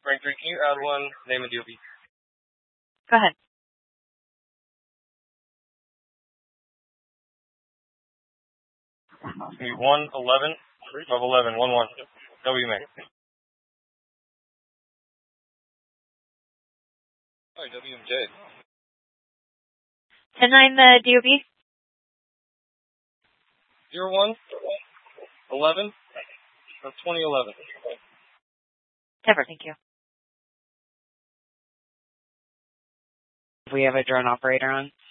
Rank 3, can you add one, name and DOB? Go ahead. It's going to be 111 of 11, 1-1. W May. Alright, WMJ. 10-9 the DOB. 01 11 of 2011. Never, thank you. We have a drone operator on.